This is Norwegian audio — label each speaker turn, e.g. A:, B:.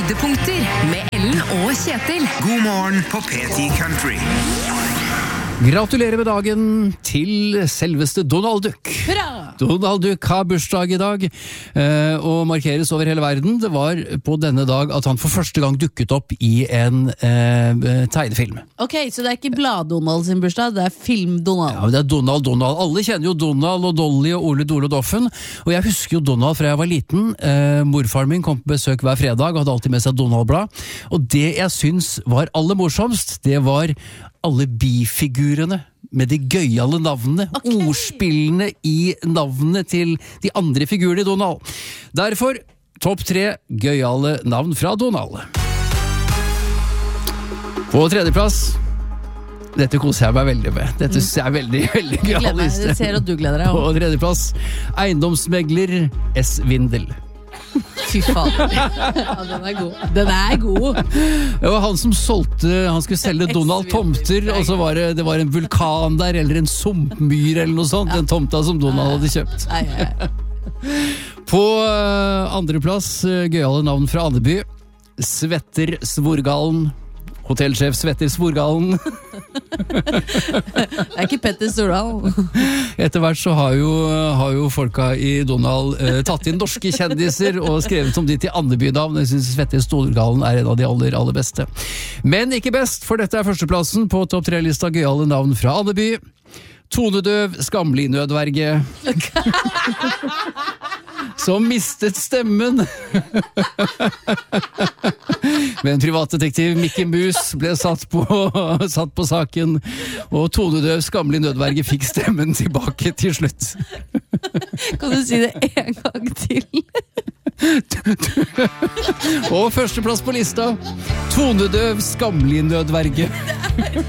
A: Høydepunkter med Ellen og Kjetil.
B: God morgen på P10 Country.
C: Gratulerer med dagen til selveste Donald Duck.
D: Hurra!
C: Donald Duck har bursdag i dag, og markeres over hele verden. Det var på denne dag at han for første gang dukket opp i en tegnefilm.
D: Ok, så det er ikke Blad-Donald sin bursdag, det er Film-Donald.
C: Ja, men det er Donald. Alle kjenner jo Donald og Dolly og Ole Dole og Doffen, og jeg husker jo Donald fra jeg var liten. Morfaren min kom på besøk hver fredag og hadde alltid med seg Donald-blad, og det jeg syns var aller morsomst, det var alle bifigurene med de gøyale navnene, ordspillene i navnene til de andre figurene i Donald. Derfor topp 3 gøyale navn fra Donald. På tredjeplass, dette koser jeg meg veldig med. Dette synes jeg er veldig, veldig gøy liste.
D: Jeg ser at du gleder deg.
C: På tredjeplass, eiendomsmegler S. Vindel.
D: Fy faen. Ja, den er god. Den er god.
C: Det var han som solgte, han skulle selge Donald tomter, og så var det var en vulkan der, eller en sumpmyr eller noe sånt, den tomta som Donald hadde kjøpt. På andreplass, gøyale navn fra Andeby, Svetter Svorgallen. Hotellsjef Svetter Svorgallen.
D: Det er ikke Petter Stordal.
C: Etter hvert så har jo folka i Donald tatt inn norske kjendiser og skrevet om de til Andeby-navn. Jeg synes Svetter Svorgallen er en av de aller beste. Men ikke best, for dette er førsteplassen på topp 3-lista gøyale navn fra Andeby. Tonedøv, skamlig nødverge. Som mistet stemmen. Men en privatdetektiv, Mickey Mus, ble satt på saken, og tonedøv, skamlig nødverge fikk stemmen tilbake til slutt.
D: Kan du si det en gang til?
C: Og førsteplass på lista, tonedøv, skamlig nødverge.